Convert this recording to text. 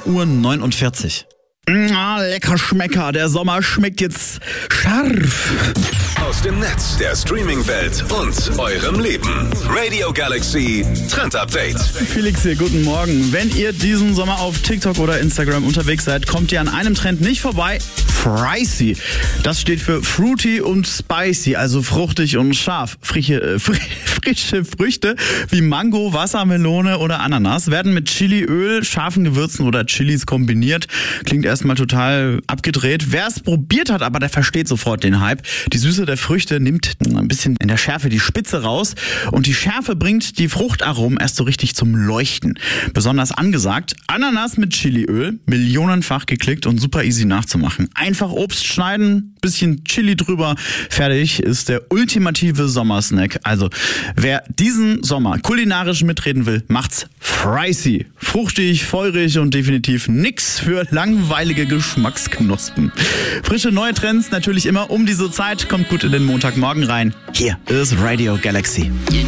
7:49 Uhr. Lecker Schmecker, der Sommer schmeckt jetzt scharf. Aus dem Netz, der Streaming-Welt und eurem Leben. Radio Galaxy Trend Update. Felix hier, guten Morgen. Wenn ihr diesen Sommer auf TikTok oder Instagram unterwegs seid, kommt ihr an einem Trend nicht vorbei. Fricy. Das steht für fruity und spicy, also fruchtig und scharf. Frische Früchte wie Mango, Wassermelone oder Ananas werden mit Chiliöl, scharfen Gewürzen oder Chilis kombiniert. Klingt erstmal total abgedreht. Wer es probiert hat, aber der versteht sofort den Hype. Die Süße der Früchte nimmt ein bisschen in der Schärfe die Spitze raus und die Schärfe bringt die Fruchtaromen erst so richtig zum Leuchten. Besonders angesagt, Ananas mit Chiliöl, millionenfach geklickt und super easy nachzumachen. Einfach Obst schneiden, bisschen Chili drüber, fertig ist der ultimative Sommersnack. Also, wer diesen Sommer kulinarisch mitreden will, macht's Fricy. Fruchtig, feurig und definitiv nix für langweilige Geschmacksknospen. Frische neue Trends natürlich immer um diese Zeit. Kommt gut in den Montagmorgen rein. Hier ist Radio Galaxy.